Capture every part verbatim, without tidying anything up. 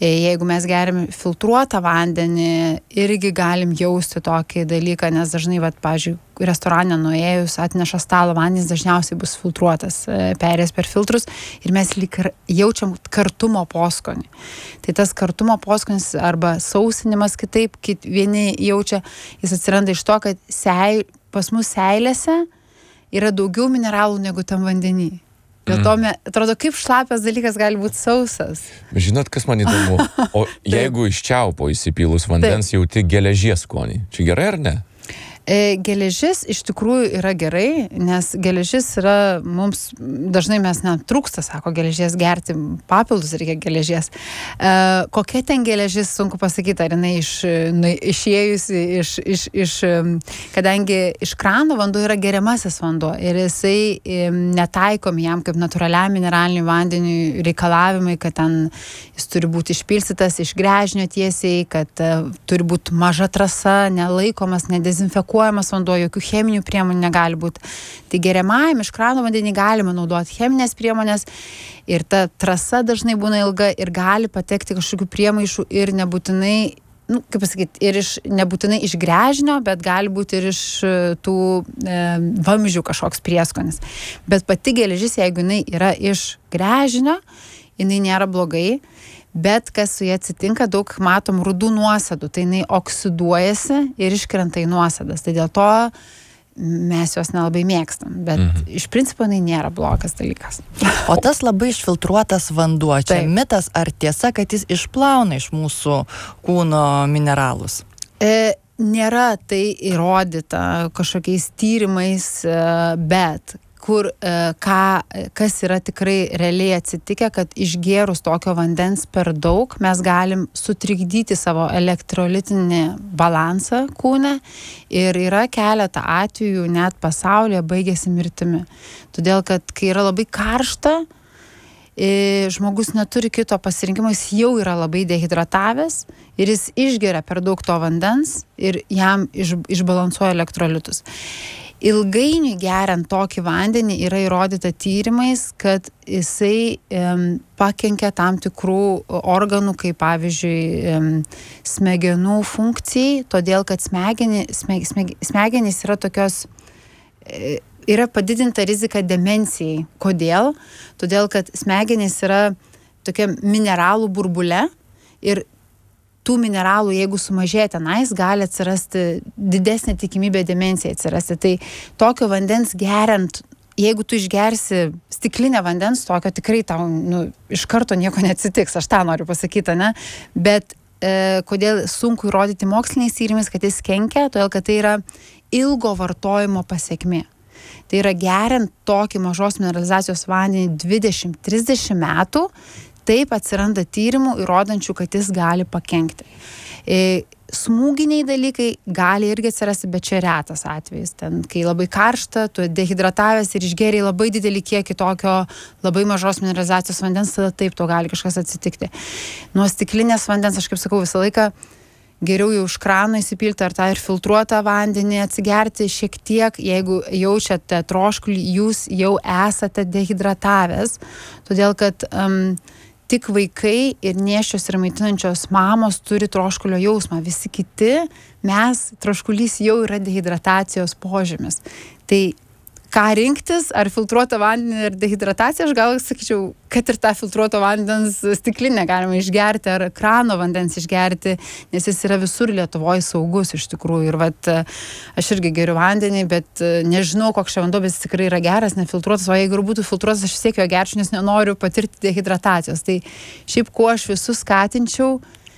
Jeigu mes geriam filtruotą vandenį, irgi galim jausti tokį dalyką, nes dažnai, vat, pavyzdžiui, restorane nuėjus atneša stalo vandenis, dažniausiai bus filtruotas, perėjęs per filtrus ir mes lyg jaučiam kartumo poskonį. Tai tas kartumo poskonis arba sausinimas kitaip, kit vieni jaučia, jis atsiranda iš to, kad seil, pas mus seilėse yra daugiau mineralų negu tam vandenį. Dėl to, me, atrodo, kaip šlapias dalykas gali būti sausas. Žinot, kas man įdomu? O jeigu iš čiaupo įsipylus vandens jauti geležies skonį, čia gerai ar ne? E, geležis iš tikrųjų yra gerai, nes geležis yra mums, dažnai mes netrūksta, sako, geležies gerti, papildus reikia geležies. E, kokia ten geležis, sunku pasakyti, ar jinai iš, nu, išėjusi iš, iš, iš, kadangi iš krano vanduo yra geriamasis vanduo ir jisai e, netaikom jam kaip natūraliam mineraliniui vandeniui reikalavimai, kad ten jis turi būti išpilstytas iš gręžinio tiesiai, kad e, turi būti maža trasa, nelaikomas, nedezinfekuojamas vanduo, jokių cheminių priemonių negali būti. Tai geriamajam iš krano vandenį galima naudoti cheminės priemonės ir ta trasa dažnai būna ilga ir gali patekti kažkokių priemaišų ir nebūtinai, nu, kaip pasakyti, ir iš, nebūtinai iš gręžinio, bet gali būti ir iš tų e, vamzdžių kažkoks prieskonis. Bet pati geležis, jeigu jinai yra iš gręžinio, jinai nėra blogai. Bet kas su jie atsitinka, daug matom rudų nuosėdų, tai jinai oksiduojasi ir iškrenta į nuosėdas. Tai dėl to mes jos nelabai mėgstam, bet mhm. iš principo jinai nėra blogas dalykas. O tas labai išfiltruotas vanduo, čia Taip. mitas ar tiesa, kad jis išplauna iš mūsų kūno mineralus? E, nėra tai įrodyta kažkokiais tyrimais, bet kur, ką, kas yra tikrai realiai atsitikę, kad išgėrus tokio vandens per daug, mes galim sutrikdyti savo elektrolitinį balansą kūne ir yra keletą atvejų net pasaulyje baigėsi mirtimi. Todėl, kad kai yra labai karšta, žmogus neturi kito pasirinkimo, jis jau yra labai dehidratavęs ir jis išgeria per daug to vandens ir jam iš, išbalansuoja elektrolitus. Ilgainiui geriant tokį vandenį yra įrodyta tyrimais, kad jisai um, pakenkia tam tikrų organų, kaip pavyzdžiui um, smegenų funkcijai, todėl kad smegeni, smeg, smeg, smegenys yra tokios, e, yra padidinta rizika demencijai. Kodėl? Todėl, kad smegenys yra tokia mineralų burbule ir tų mineralų, jeigu sumažėja tenais, gali atsirasti didesnė tikimybė demencijai atsirasti. Tai tokio vandens geriant, jeigu tu išgersi stiklinę vandens, tokio tikrai tau nu, iš karto nieko neatsitiks, aš tą noriu pasakyti, ne? Bet e, kodėl sunku įrodyti moksliniais tyrimais, kad jis kenkia, todėl kad tai yra ilgo vartojimo pasekmė. Tai yra geriant tokį mažos mineralizacijos vandenį dvidešimt trisdešimt metų, taip atsiranda tyrimų įrodančių, kad jis gali pakenkti. E, smūginiai dalykai gali irgi atsirasti, bet čia retas atvejis. Ten, kai labai karšta, tu dehidratavęs ir išgėrei labai didelį kiekį tokio labai mažos mineralizacijos vandens, tada taip to gali kažkas atsitikti. Nuo stiklinės vandens, aš kaip sakau, visą laiką geriau jau iš krano įsipilti ar tą ir filtruotą vandenį atsigerti šiek tiek, jeigu jaučiate troškulį, jūs jau esate dehidratavęs, todėl kad um, tik vaikai ir nėščios ir maitinančios mamos turi troškulio jausmą. Visi kiti, mes, troškulys jau yra dehidratacijos požymis. Tai ką rinktis, ar filtruotą vandenį ir dehidrataciją, aš gal sakyčiau, kad ir tą filtruoto vandens stiklinę galima išgerti, ar krano vandens išgerti, nes jis yra visur Lietuvoje saugus iš tikrųjų. Ir vat, aš irgi geriu vandenį, bet nežinau, koks čia vanduo, bet jis tikrai yra geras, nefiltruotas, o jeigu būtų filtruotas, aš vis tiek jo gerčiau, nes nenoriu patirti dehidratacijos. Tai šiaip, kuo aš visus skatinčiau,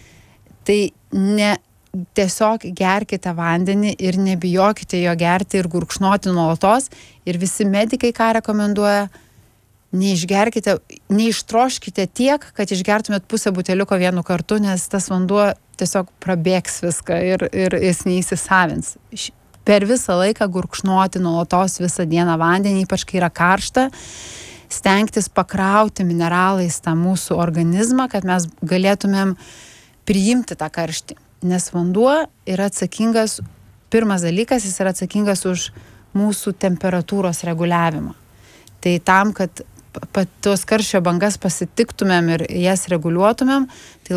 tai ne tiesiog gerkite vandenį ir nebijokite jo gerti ir gurkšnoti nuolatos. Ir visi medikai, ką rekomenduoja, neišgerkite, neištroškite tiek, kad išgertumėt pusę buteliuko vienu kartu, nes tas vanduo tiesiog prabėgs viską ir, ir jis neįsisavins. Per visą laiką gurkšnoti nuolatos visą dieną vandenį, ypač kai yra karšta, stengtis pakrauti mineralais tą mūsų organizmą, kad mes galėtumėm priimti tą karštį. Nes vanduo yra atsakingas, pirmas dalykas, jis yra atsakingas už mūsų temperatūros reguliavimą. Tai tam, kad tos karščio bangas pasitiktumėm ir jas reguliuotumėm, tai